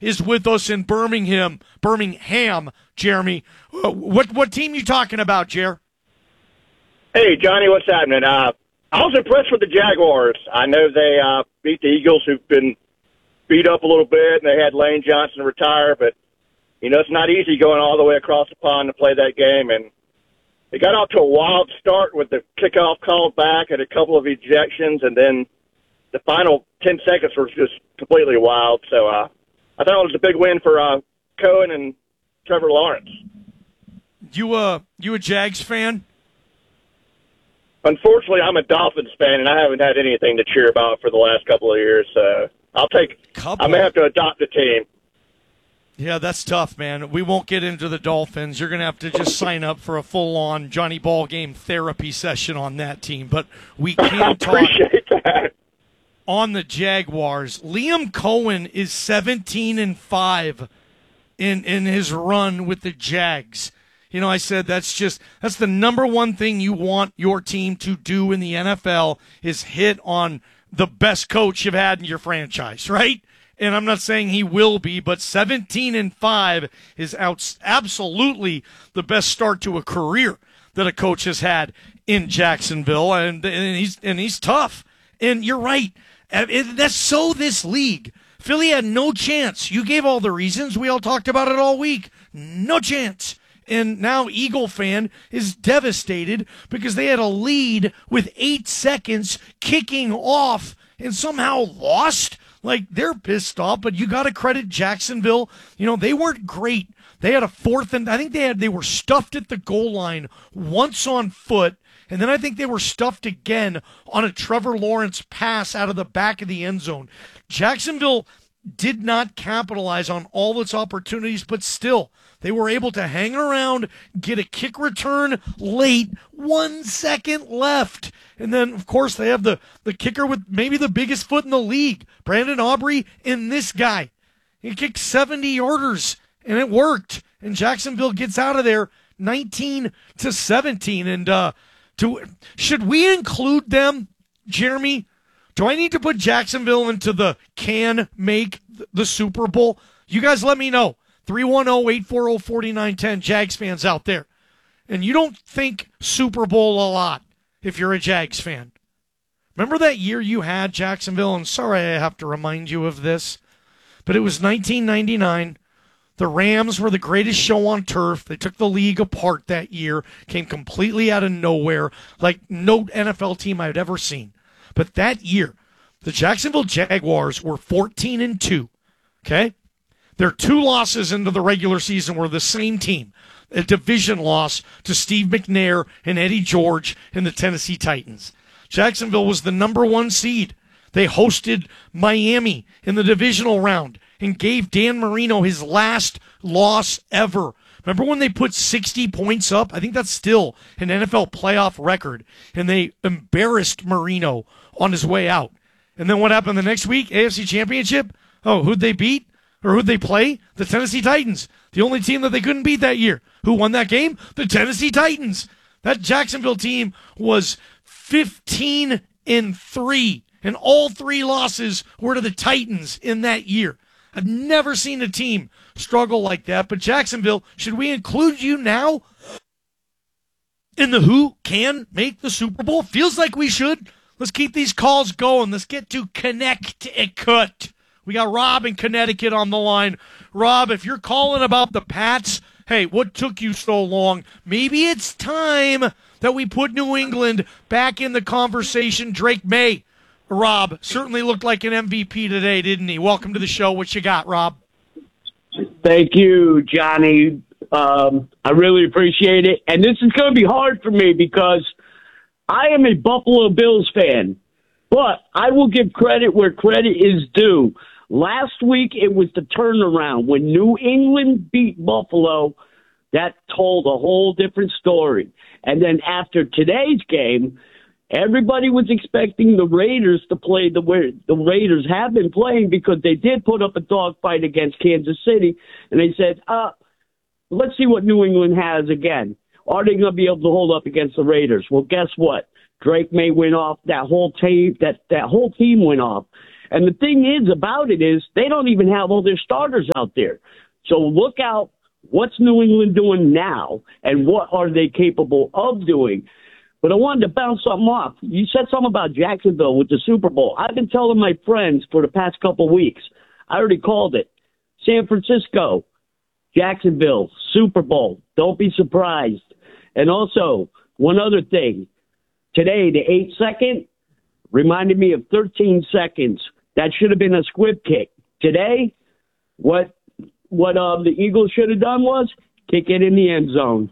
is with us in Birmingham, Jeremy. What team you talking about, Jer? Hey, Johnny, what's happening? I was impressed with the Jaguars. I know they beat the Eagles, who've been beat up a little bit, and they had Lane Johnson retire, but, it's not easy going all the way across the pond to play that game, and they got off to a wild start with the kickoff called back and a couple of ejections, and then the final 10 seconds were just completely wild. So I thought it was a big win for Cohen and Trevor Lawrence. You a Jags fan? Unfortunately, I'm a Dolphins fan, and I haven't had anything to cheer about for the last couple of years. So I may have to adopt a team. Yeah, that's tough, man. We won't get into the Dolphins. You're going to have to just sign up for a full-on Johnny Ballgame therapy session on that team. But we can talk on the Jaguars. Liam Cohen is 17-5 in his run with the Jags. I said that's the number one thing you want your team to do in the NFL is hit on the best coach you've had in your franchise, right? And I'm not saying he will be, but 17-5 is absolutely the best start to a career that a coach has had in Jacksonville, and he's tough. And you're right, that's so this league. Philly had no chance. You gave all the reasons. We all talked about it all week. No chance. And now Eagle fan is devastated because they had a lead with 8 seconds kicking off and somehow lost. Like, they're pissed off, but you got to credit Jacksonville. They weren't great. They had a fourth, and I think they were stuffed at the goal line once on foot, and then I think they were stuffed again on a Trevor Lawrence pass out of the back of the end zone. Jacksonville did not capitalize on all its opportunities, but still, they were able to hang around, get a kick return late, 1 second left. And then, of course, they have the kicker with maybe the biggest foot in the league, Brandon Aubrey, and this guy. He kicked 70-yarders, and it worked. And Jacksonville gets out of there 19-17. And should we include them, Jeremy? Do I need to put Jacksonville into the can make the Super Bowl? You guys let me know. 310-840-4910, Jags fans out there. And you don't think Super Bowl a lot if you're a Jags fan. Remember that year you had Jacksonville? And sorry I have to remind you of this, but it was 1999. The Rams were the greatest show on turf. They took the league apart that year, came completely out of nowhere, like no NFL team I've ever seen. But that year, the Jacksonville Jaguars were 14-2, okay? Their 2 losses into the regular season were the same team, a division loss to Steve McNair and Eddie George and the Tennessee Titans. Jacksonville was the number 1 seed. They hosted Miami in the divisional round and gave Dan Marino his last loss ever. Remember when they put 60 points up? I think that's still an NFL playoff record. And they embarrassed Marino on his way out. And then what happened the next week? AFC Championship? Oh, who'd they beat? Or who'd they play? The Tennessee Titans. The only team that they couldn't beat that year. Who won that game? The Tennessee Titans. That Jacksonville team was 15-3. And all 3 losses were to the Titans in that year. I've never seen a team struggle like that. But Jacksonville, should we include you now in the who can make the Super Bowl? Feels like we should. Let's keep these calls going. Let's get to Connecticut. We got Rob in Connecticut on the line. Rob, if you're calling about the Pats, hey, what took you so long? Maybe it's time that we put New England back in the conversation. Drake May, Rob, certainly looked like an MVP today, didn't he? Welcome to the show. What you got, Rob? Thank you, Johnny. I really appreciate it. And this is going to be hard for me because I am a Buffalo Bills fan, but I will give credit where credit is due. Last week, it was the turnaround. When New England beat Buffalo, that told a whole different story. And then after today's game, everybody was expecting the Raiders to play the way the Raiders have been playing because they did put up a dogfight against Kansas City. And they said, let's see what New England has again. Are they going to be able to hold up against the Raiders? Well, guess what? Drake May went off. That whole team went off. And the thing is about it is they don't even have all their starters out there. So look out. What's New England doing now, and what are they capable of doing? But I wanted to bounce something off. You said something about Jacksonville with the Super Bowl. I've been telling my friends for the past couple of weeks. I already called it. San Francisco, Jacksonville, Super Bowl. Don't be surprised. And also, one other thing. Today, the 8-second reminded me of 13 seconds. That should have been a squib kick. Today, what the Eagles should have done was kick it in the end zone.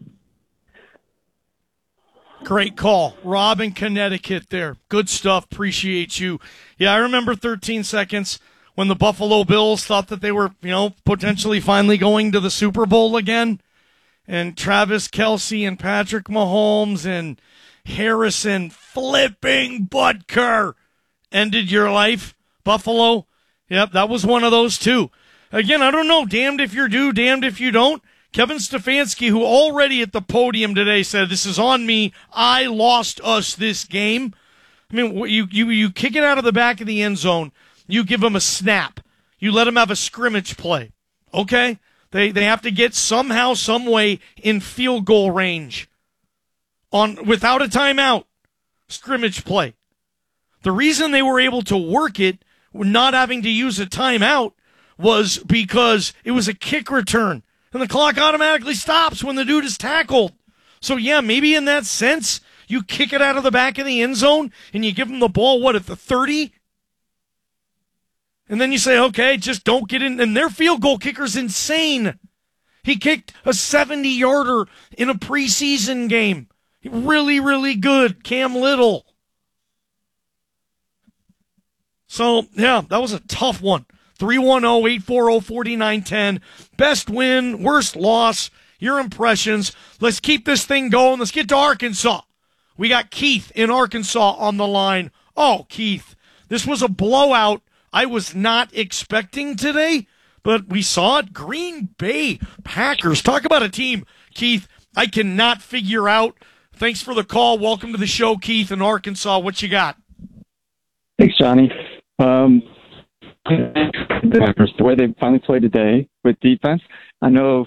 Great call. Rob in Connecticut there. Good stuff. Appreciate you. Yeah, I remember 13 seconds when the Buffalo Bills thought that they were, potentially finally going to the Super Bowl again. And Travis Kelce and Patrick Mahomes and Harrison flipping Butker ended your life. Buffalo. Yep, that was one of those too. Again, I don't know. Damned if you do, damned if you don't. Kevin Stefanski, who already at the podium today said, "This is on me. I lost us this game." I mean, you kick it out of the back of the end zone. You give them a snap. You let them have a scrimmage play. Okay? They have to get somehow, some way in field goal range without a timeout. Scrimmage play. The reason they were able to work it, not having to use a timeout, was because it was a kick return. And the clock automatically stops when the dude is tackled. So, yeah, maybe in that sense, you kick it out of the back of the end zone and you give them the ball, at the 30? And then you say, okay, just don't get in. And their field goal kicker's insane. He kicked a 70-yarder in a preseason game. Really, really good. Cam Little. So, yeah, that was a tough one. 310-840-4910. Best win, worst loss, your impressions. Let's keep this thing going. Let's get to Arkansas. We got Keith in Arkansas on the line. Oh, Keith, this was a blowout I was not expecting today, but we saw it. Green Bay Packers. Talk about a team, Keith, I cannot figure out. Thanks for the call. Welcome to the show, Keith in Arkansas. What you got? Thanks, Johnny. The Packers, the way they finally played today with defense. I know,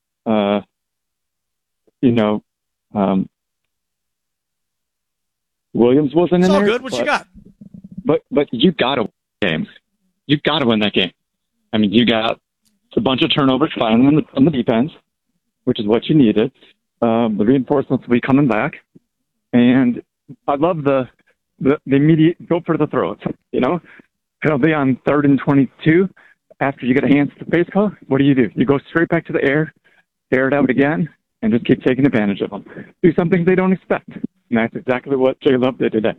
Williams wasn't in there. It's all good. What you got? But you got to win the game. You got to win that game. I mean, you got a bunch of turnovers finally on the defense, which is what you needed. The reinforcements will be coming back, and I love the immediate go for the throws. Penalty on 3rd and 22 after you get a hands to face call. What do? You go straight back to the air it out again, and just keep taking advantage of them. Do something they don't expect. And that's exactly what Jay Love did today.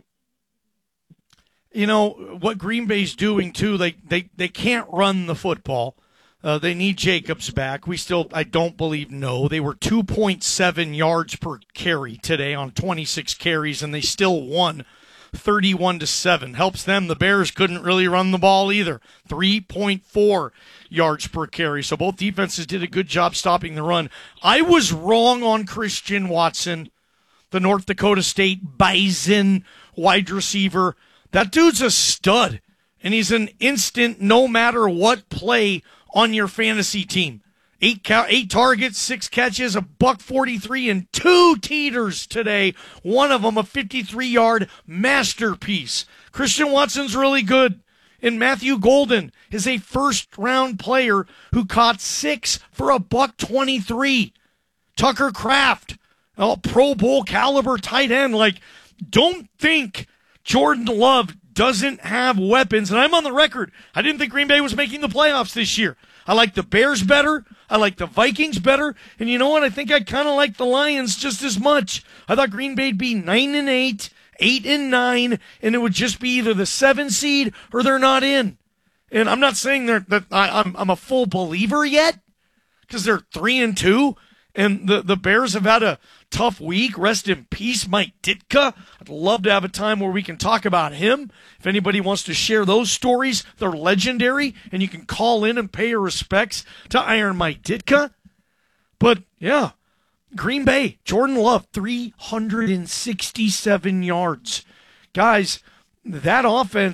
What Green Bay's doing, too, they can't run the football. They need Jacobs back. I don't believe, they were 2.7 yards per carry today on 26 carries, and they still won 31-7. Helps them. The Bears couldn't really run the ball either. 3.4 yards per carry. So both defenses did a good job stopping the run. I was wrong on Christian Watson, the North Dakota State Bison wide receiver. That dude's a stud, and he's an instant no matter what play on your fantasy team. 8 targets, 6 catches, $143, and 2 teeters today. One of them a 53-yard masterpiece. Christian Watson's really good. And Matthew Golden is a first-round player who caught 6 for $123. Tucker Kraft, a Pro Bowl caliber tight end. Don't think Jordan Love doesn't have weapons. And I'm on the record. I didn't think Green Bay was making the playoffs this year. I like the Bears better. I like the Vikings better. And you know what? I think I kind of like the Lions just as much. I thought Green Bay'd be 9-8, 8-9, and it would just be either the 7 seed or they're not in. And I'm not saying I'm a full believer yet because they're 3-2. And the Bears have had a tough week. Rest in peace, Mike Ditka. I'd love to have a time where we can talk about him. If anybody wants to share those stories, they're legendary, and you can call in and pay your respects to Iron Mike Ditka. But, yeah, Green Bay, Jordan Love, 367 yards. Guys, that offense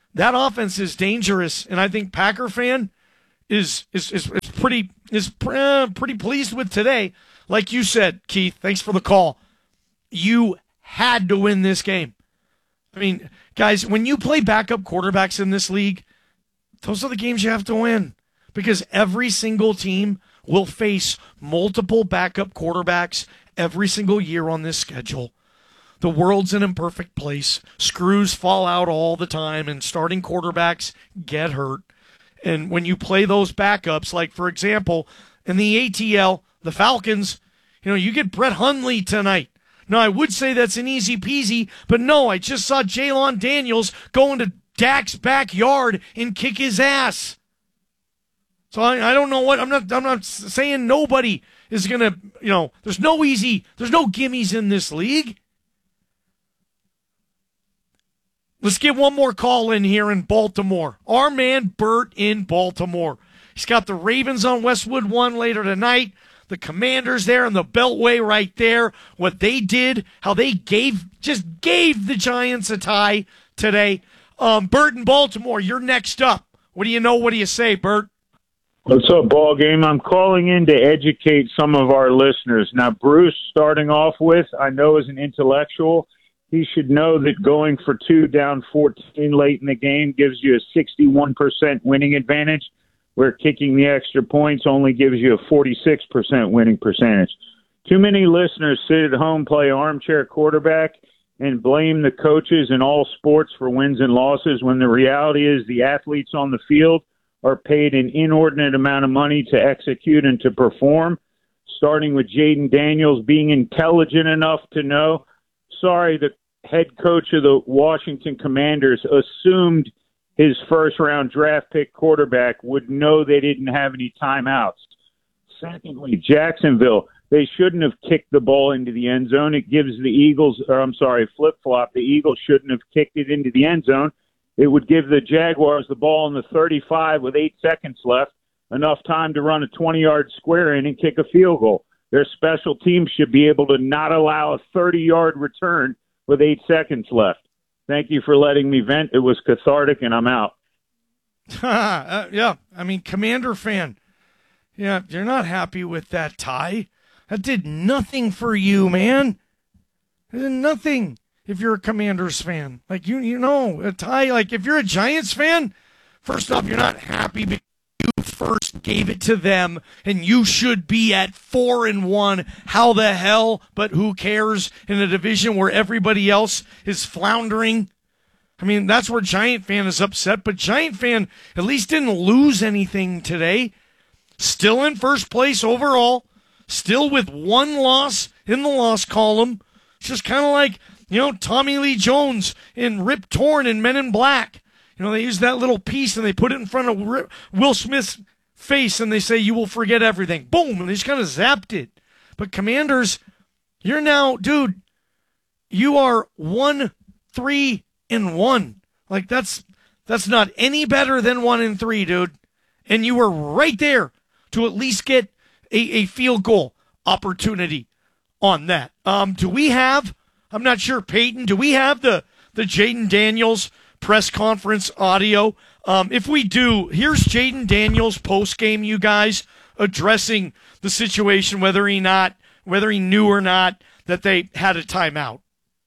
That offense is dangerous, and I think Packer fan is pretty pleased with today. Like you said, Keith, thanks for the call. You had to win this game. I mean, guys, when you play backup quarterbacks in this league, those are the games you have to win, because every single team will face multiple backup quarterbacks every single year on this schedule. The world's an imperfect place. Screws fall out all the time, and starting quarterbacks get hurt. And when you play those backups, like, for example, in the ATL, the Falcons, you get Brett Hundley tonight. Now, I would say that's an easy peasy, but no, I just saw Jalon Daniels go into Dak's backyard and kick his ass. So I don't know what, I'm not saying nobody is going to, there's no gimmies in this league. Let's get one more call in here in Baltimore. Our man Bert in Baltimore. He's got the Ravens on Westwood 1 later tonight. The Commanders there in the Beltway right there. What they did, how they gave the Giants a tie today. Bert in Baltimore, you're next up. What do you know? What do you say, Bert? What's up, ball game? I'm calling in to educate some of our listeners. Now, Bruce, starting off with, I know as an intellectual, he should know that going for 2 down 14 late in the game gives you a 61% winning advantage, where kicking the extra points only gives you a 46% winning percentage. Too many listeners sit at home, play armchair quarterback, and blame the coaches in all sports for wins and losses, when the reality is the athletes on the field are paid an inordinate amount of money to execute and to perform, starting with Jaden Daniels being intelligent enough to know, the head coach of the Washington Commanders assumed his first-round draft pick quarterback would know they didn't have any timeouts. Secondly, Jacksonville, they shouldn't have kicked the ball into the end zone. It gives the flip-flop. The Eagles shouldn't have kicked it into the end zone. It would give the Jaguars the ball in the 35 with 8 seconds left, enough time to run a 20-yard square in and kick a field goal. Their special teams should be able to not allow a 30-yard return with 8 seconds left. Thank you for letting me vent. It was cathartic, and I'm out. Yeah, I mean, Commander fan, yeah, you're not happy with that tie. That did nothing for you, man. It did nothing if you're a Commanders fan. Like, a tie, like, if you're a Giants fan, first off, you're not happy because you first gave it to them, and you should be at 4-1. How the hell? But who cares in a division where everybody else is floundering? I mean, that's where Giant fan is upset, but Giant fan at least didn't lose anything today. Still in first place overall, still with 1 loss in the loss column. It's just kind of like, Tommy Lee Jones in Rip Torn in Men in Black. They use that little piece and they put it in front of Will Smith's face and they say, "You will forget everything." Boom. And they just kind of zapped it. But Commanders, you're now, dude, you are 1-3-1. Like, that's not any better than 1-3, dude. And you were right there to at least get a field goal opportunity on that. Do we have, I'm not sure, Peyton, do we have the Jaden Daniels press conference audio? If we do, here's Jaden Daniels post game, you guys, addressing the situation, whether he knew or not that they had a timeout.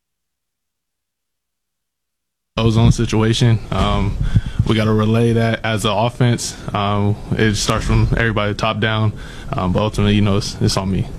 Ozone situation. We got to relay that as an offense. It starts from everybody top down, but ultimately, it's on me.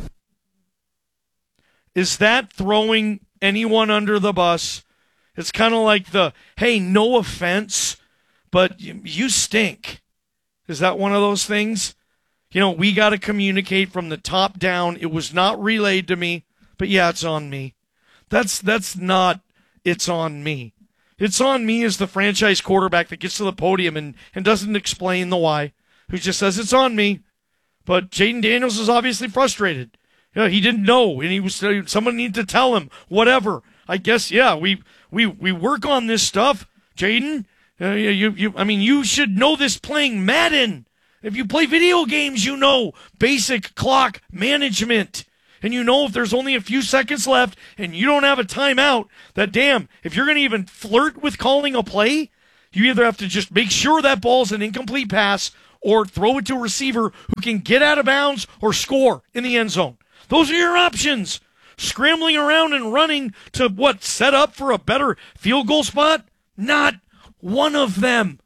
Is that throwing anyone under the bus? It's kind of like hey, no offense, but you stink. Is that one of those things? We got to communicate from the top down. It was not relayed to me, but yeah, it's on me. That's not, it's on me. It's on me as the franchise quarterback that gets to the podium and doesn't explain the why, who just says it's on me. But Jaden Daniels is obviously frustrated. He didn't know, and someone needed to tell him, whatever. I guess, yeah, we work on this stuff, Jaden. You should know this playing Madden. If you play video games, you know basic clock management. And if there's only a few seconds left and you don't have a timeout, that damn, if you're going to even flirt with calling a play, You either have to just make sure that ball's an incomplete pass or throw it to a receiver who can get out of bounds or score in the end zone. Those are your options. Scrambling around and running to set up for a better field goal spot? Not one of them.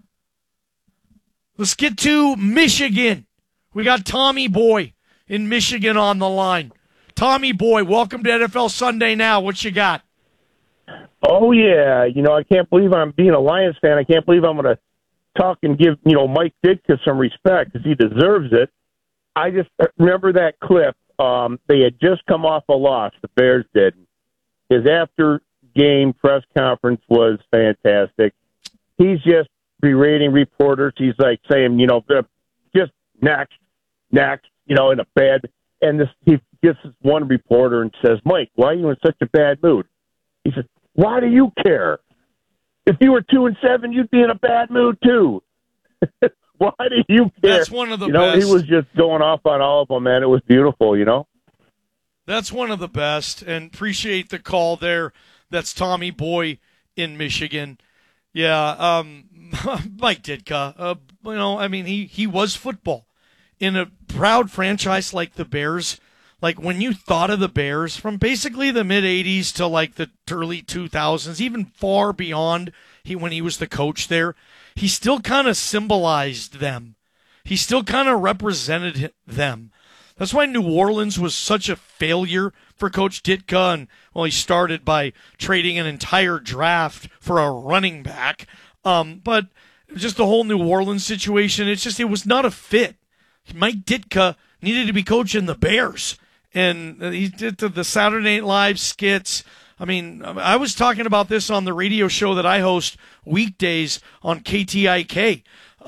Let's get to Michigan. We got Tommy Boy in Michigan on the line. Tommy Boy, welcome to NFL Sunday Now. What you got? Oh, yeah. I can't believe I'm being a Lions fan. I can't believe I'm going to talk and give, Mike Ditka some respect because he deserves it. I just remember that clip. They had just come off a loss, the Bears did. His after-game press conference was fantastic. He's just berating reporters. He's like saying, just next, in a bad. And he gets this one reporter and says, Mike, why are you in such a bad mood? He says, why do you care? If you were 2-7, you'd be in a bad mood too. Why do you care? That's one of the best. He was just going off on all of them, man. It was beautiful, That's one of the best, and appreciate the call there. That's Tommy Boy in Michigan. Yeah, Mike Ditka, he was football. In a proud franchise like the Bears, like when you thought of the Bears from basically the mid-'80s to like the early 2000s, even far beyond when he was the coach there, he still kind of symbolized them. He still kind of represented them. That's why New Orleans was such a failure for Coach Ditka. And, he started by trading an entire draft for a running back. But just the whole New Orleans situation, it was not a fit. Mike Ditka needed to be coaching the Bears. And he did the Saturday Night Live skits. I was talking about this on the radio show that I host weekdays on KTIK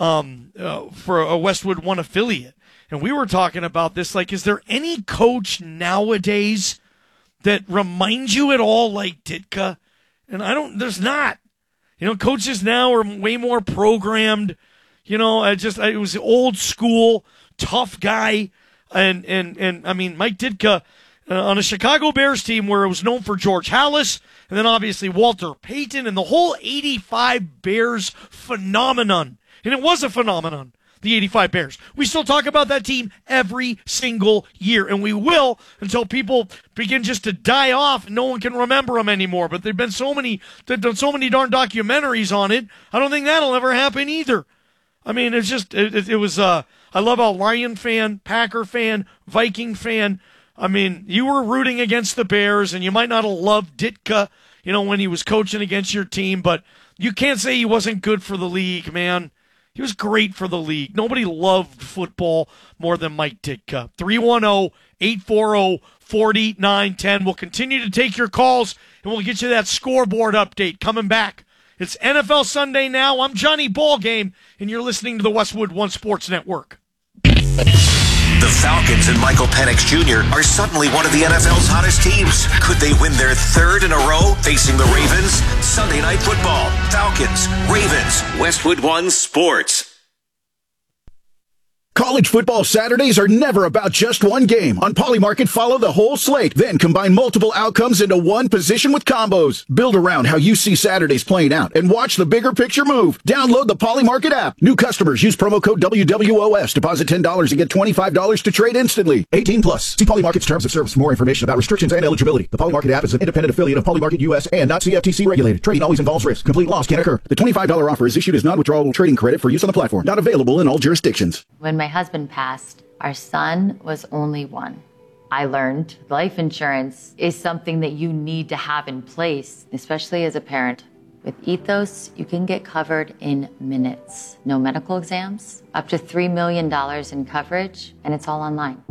for a Westwood One affiliate. And we were talking about this, like, is there any coach nowadays that reminds you at all like Ditka? And there's not. Coaches now are way more programmed. It was old school, tough guy. And Mike Ditka on a Chicago Bears team where it was known for George Halas and then obviously Walter Payton and the whole 85 Bears phenomenon. And it was a phenomenon, the 85 Bears. We still talk about that team every single year, and we will until people begin just to die off and no one can remember them anymore. But they've done so many darn documentaries on it. I don't think that'll ever happen either. It was I love how Lion fan, Packer fan, Viking fan. You were rooting against the Bears, and you might not have loved Ditka, when he was coaching against your team, but you can't say he wasn't good for the league, man. He was great for the league. Nobody loved football more than Mike Ditka. 310-840-4910. We'll continue to take your calls, and we'll get you that scoreboard update coming back. It's NFL Sunday Now. I'm Johnny Ballgame, and you're listening to the Westwood One Sports Network. The Falcons and Michael Penix Jr. are suddenly one of the NFL's hottest teams. Could they win their third in a row facing the Ravens? Sunday Night Football. Falcons, Ravens, Westwood One Sports. College football Saturdays are never about just one game. On Polymarket, follow the whole slate, then combine multiple outcomes into one position with combos. Build around how you see Saturdays playing out and watch the bigger picture move. Download the Polymarket app. New customers use promo code WWOS. Deposit $10 and get $25 to trade instantly. 18 plus. See Polymarket's terms of service for more information about restrictions and eligibility. The Polymarket app is an independent affiliate of Polymarket US and not CFTC regulated. Trading always involves risk. Complete loss can occur. The $25 offer is issued as non-withdrawable trading credit for use on the platform. Not available in all jurisdictions. When my husband passed, our son was only one. I learned life insurance is something that you need to have in place, especially as a parent. With Ethos, you can get covered in minutes. No medical exams, up to $3 million in coverage, and it's all online.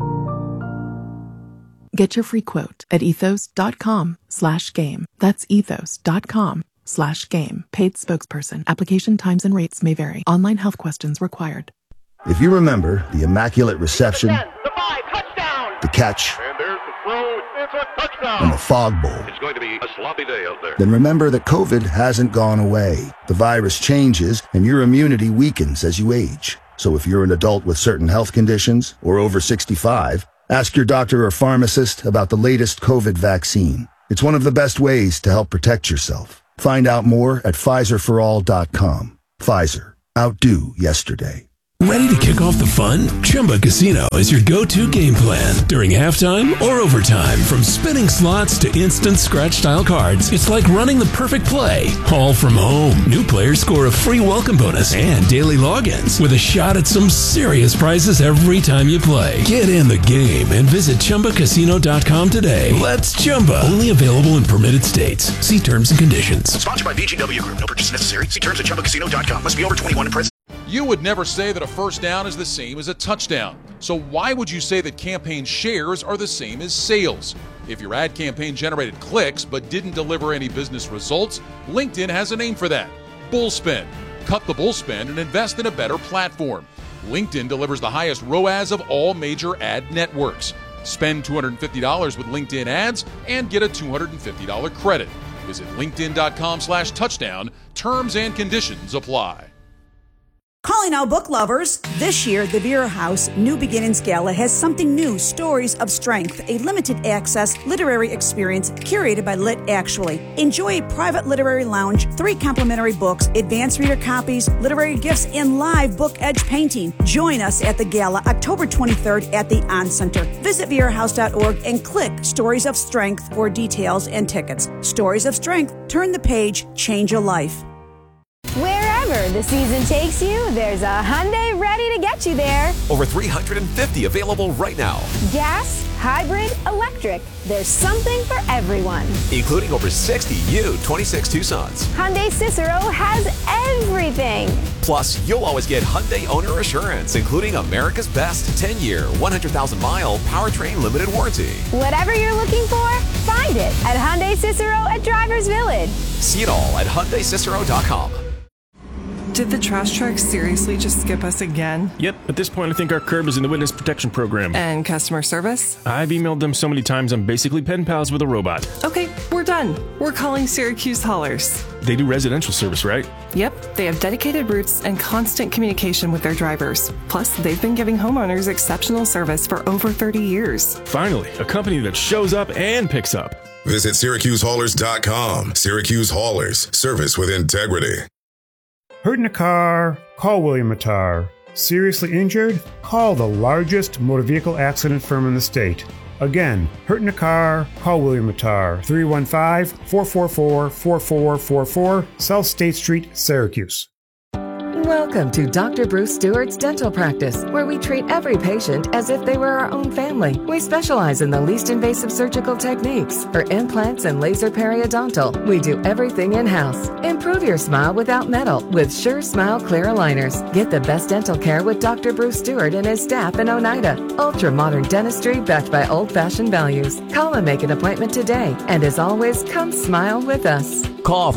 Get your free quote at ethos.com/game. That's ethos.com/game. Paid spokesperson. Application times and rates may vary. Online health questions required. If you remember the Immaculate Reception, the catch, and there's the throw, it's a touchdown, and the Fog Bowl, it's going to be a sloppy day out there. Then remember that COVID hasn't gone away. The virus changes, and your immunity weakens as you age. So if you're an adult with certain health conditions or over 65, ask your doctor or pharmacist about the latest COVID vaccine. It's one of the best ways to help protect yourself. Find out more at PfizerForAll.com. Pfizer, outdo yesterday. Ready to kick off the fun? Chumba Casino is your go-to game plan during halftime or overtime. From spinning slots to instant scratch-style cards, it's like running the perfect play, all from home. New players score a free welcome bonus and daily logins with a shot at some serious prizes every time you play. Get in the game and visit ChumbaCasino.com today. Let's Chumba. Only available in permitted states. See terms and conditions. Sponsored by VGW Group. No purchase necessary. See terms at ChumbaCasino.com. Must be over 21 and present. You would never say that a first down is the same as a touchdown. So why would you say that campaign shares are the same as sales? If your ad campaign generated clicks but didn't deliver any business results, LinkedIn has a name for that: Bullspend. Cut the bullspend and invest in a better platform. LinkedIn delivers the highest ROAS of all major ad networks. Spend $250 with LinkedIn ads and get a $250 credit. Visit linkedin.com/touchdown. Terms and conditions apply. Calling all book lovers. This year, the Vera House New Beginnings Gala has something new, Stories of Strength, a limited access literary experience curated by Lit Actually. Enjoy a private literary lounge, 3 complimentary books, advanced reader copies, literary gifts, and live book edge painting. Join us at the gala October 23rd at the On Center. Visit verahouse.org and click Stories of Strength for details and tickets. Stories of Strength. Turn the page, change a life. Wherever the season takes you, there's a Hyundai ready to get you there. Over 350 available right now. Gas, hybrid, electric. There's something for everyone. Including over 60 new 26 Tucsons. Hyundai Cicero has everything. Plus, you'll always get Hyundai Owner Assurance, including America's best 10-year, 100,000-mile powertrain limited warranty. Whatever you're looking for, find it at Hyundai Cicero at Drivers Village. See it all at HyundaiCicero.com. Did the trash truck seriously just skip us again? Yep, at this point I think our curb is in the witness protection program. And customer service? I've emailed them so many times I'm basically pen pals with a robot. Okay, we're done. We're calling Syracuse Haulers. They do residential service, right? Yep, they have dedicated routes and constant communication with their drivers. Plus, they've been giving homeowners exceptional service for over 30 years. Finally, a company that shows up and picks up. Visit SyracuseHaulers.com. Syracuse Haulers, service with integrity. Hurt in a car? Call William Mattar. Seriously injured? Call the largest motor vehicle accident firm in the state. Again, hurt in a car? Call William Mattar. 315-444-4444, South State Street, Syracuse. Welcome to Dr. Bruce Stewart's Dental Practice, where we treat every patient as if they were our own family. We specialize in the least invasive surgical techniques. For implants and laser periodontal, we do everything in-house. Improve your smile without metal with Sure Smile Clear Aligners. Get the best dental care with Dr. Bruce Stewart and his staff in Oneida. Ultra-modern dentistry backed by old-fashioned values. Call and make an appointment today. And as always, come smile with us. Call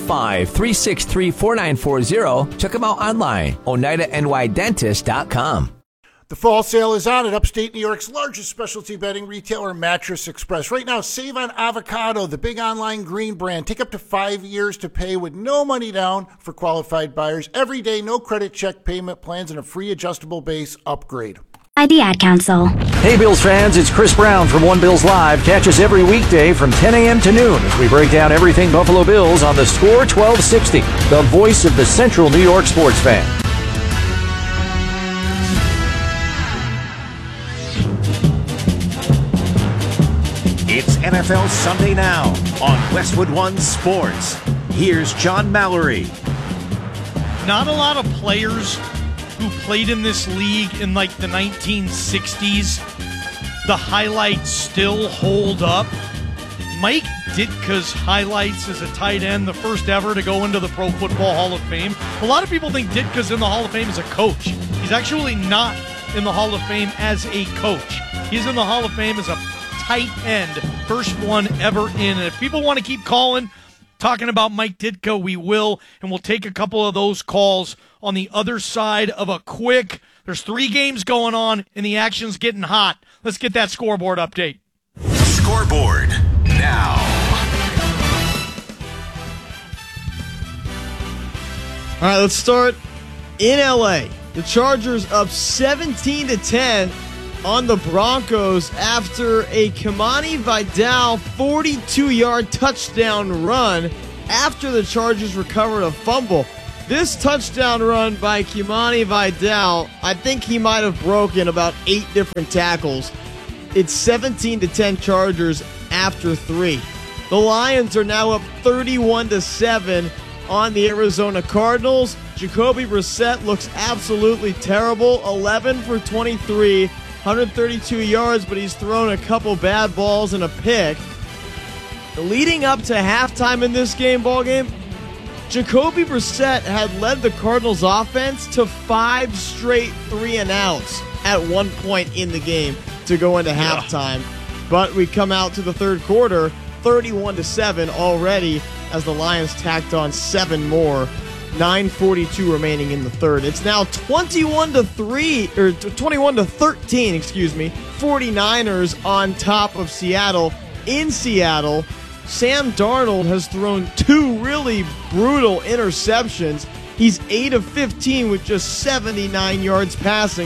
315-363-4940. Check them out online, OneidaNYDentist.com. The fall sale is on at upstate New York's largest specialty bedding retailer, Mattress Express. Right now, save on Avocado, the big online green brand. Take up to 5 years to pay with no money down for qualified buyers. Every day, no credit check payment plans, and a free adjustable base upgrade. By the Ad Council. Hey Bills fans, it's Chris Brown from One Bills Live. Catch us every weekday from 10 a.m. to noon as we break down everything Buffalo Bills on the Score 1260, the voice of the Central New York sports fan. It's NFL Sunday Now on Westwood One Sports. Here's John Mallory. Not a lot of players who played in this league in like the 1960s, the highlights still hold up. Mike Ditka's highlights as a tight end, the first ever to go into the Pro Football Hall of Fame. A lot of people think Ditka's in the Hall of Fame as a coach. He's actually not in the Hall of Fame as a coach. He's in the Hall of Fame as a tight end, first one ever in. And if people want to keep calling, talking about Mike Ditka, we will, and we'll take a couple of those calls on the other side of a quick. There's 3 games going on, and the action's getting hot. Let's get that scoreboard update. Scoreboard now. All right, let's start in L.A. The Chargers up 17-10 on the Broncos after a Kamani Vidal 42-yard touchdown run after the Chargers recovered a fumble. This touchdown run by Kimani Vidal, I think he might have broken about 8 different tackles. It's 17-10 Chargers after 3. The Lions are now up 31-7 on the Arizona Cardinals. Jacoby Brissett looks absolutely terrible. 11 for 23, 132 yards, but he's thrown a couple bad balls and a pick. Leading up to halftime in this ballgame, Jacoby Brissett had led the Cardinals offense to 5 straight 3-and-outs at one point in the game to go into halftime. But we come out to the third quarter, 31-7 already, as the Lions tacked on 7 more. 9:42 remaining in the third. It's now 21-3 or 21-13, 49ers on top of Seattle. In Seattle, Sam Darnold has thrown 2 really brutal interceptions. He's 8 of 15 with just 79 yards passing.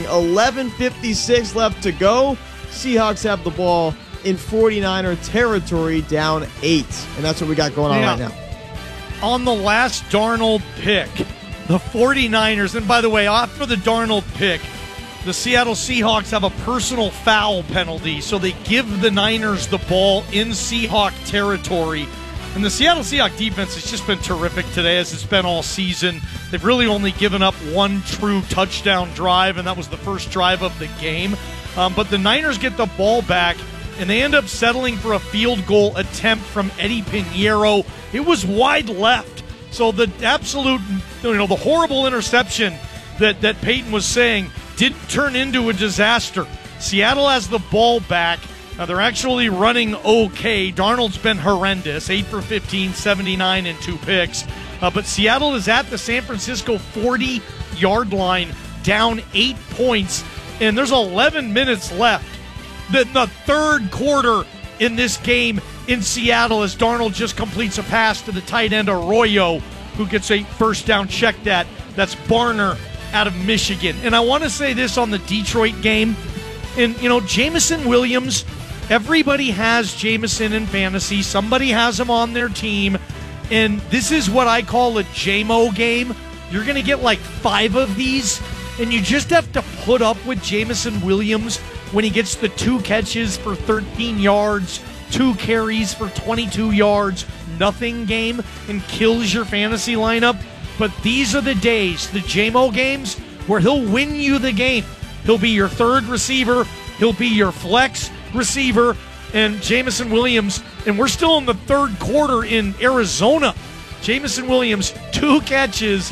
11:56 left to go. Seahawks have the ball in 49er territory, down 8. And that's what we got going on right now. On the last Darnold pick, the 49ers, and by the way, after the Darnold pick, the Seattle Seahawks have a personal foul penalty, so they give the Niners the ball in Seahawk territory. And the Seattle Seahawks defense has just been terrific today, as it's been all season. They've really only given up 1 true touchdown drive, and that was the first drive of the game. But the Niners get the ball back, and they end up settling for a field goal attempt from Eddie Pinheiro. It was wide left. So the absolute, the horrible interception that Peyton was saying didn't turn into a disaster. Seattle has the ball back. Now they're actually running okay. Darnold's been horrendous, 8 for 15, 79 and 2 picks. But Seattle is at the San Francisco 40-yard line, down 8 points, and there's 11 minutes left. The third quarter in this game in Seattle, as Darnold just completes a pass to the tight end Arroyo, who gets a first down. Check that. That's Barner out of Michigan. And I want to say this on the Detroit game. And, Jameson Williams, everybody has Jameson in fantasy. Somebody has him on their team. And this is what I call a JMO game. You're going to get like 5 of these, and you just have to put up with Jameson Williams when he gets the 2 catches for 13 yards, 2 carries for 22 yards, nothing game, and kills your fantasy lineup. But these are the days, the JMO games, where he'll win you the game. He'll be your third receiver. He'll be your flex receiver. And Jameson Williams, and we're still in the third quarter in Arizona. Jameson Williams, 2 catches,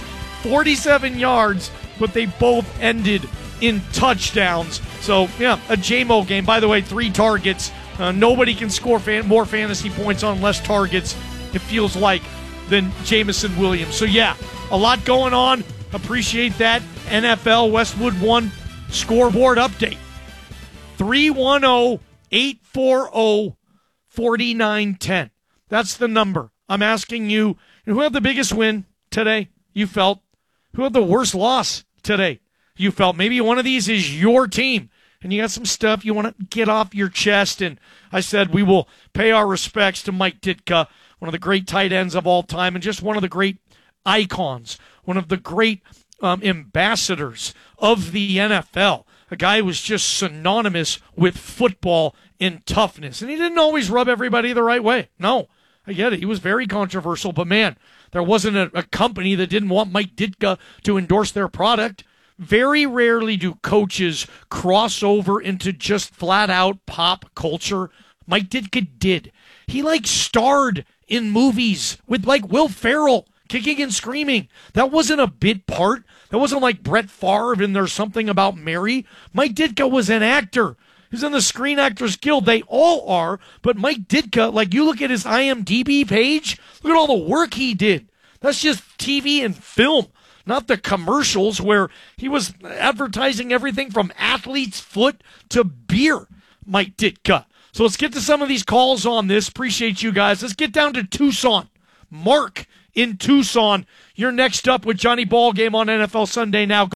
47 yards, but they both ended in touchdowns. So, yeah, a JMO game. By the way, 3 targets. Nobody can score more fantasy points on less targets, it feels like, than Jameson Williams. So, yeah, a lot going on. Appreciate that. NFL Westwood One scoreboard update. 310-840-4910. That's the number. I'm asking you, who had the biggest win today? You felt. Who had the worst loss today? You felt. Maybe one of these is your team, and you got some stuff you want to get off your chest. And I said we will pay our respects to Mike Ditka, one of the great tight ends of all time, and just one of the great icons, one of the great ambassadors of the NFL. A guy who was just synonymous with football and toughness. And he didn't always rub everybody the right way. No, I get it. He was very controversial, but man, there wasn't a company that didn't want Mike Ditka to endorse their product. Very rarely do coaches cross over into just flat out pop culture. Mike Ditka did. He starred in movies with Will Ferrell, kicking and screaming. That wasn't a bit part. That wasn't like Brett Favre and There's Something About Mary. Mike Ditka was an actor. He's in the Screen Actors Guild. They all are. But Mike Ditka, you look at his IMDb page, look at all the work he did. That's just TV and film, not the commercials where he was advertising everything from athlete's foot to beer. Mike Ditka. So let's get to some of these calls on this. Appreciate you guys. Let's get down to Tucson. Mark in Tucson. You're next up with Johnny Ballgame on NFL Sunday Now.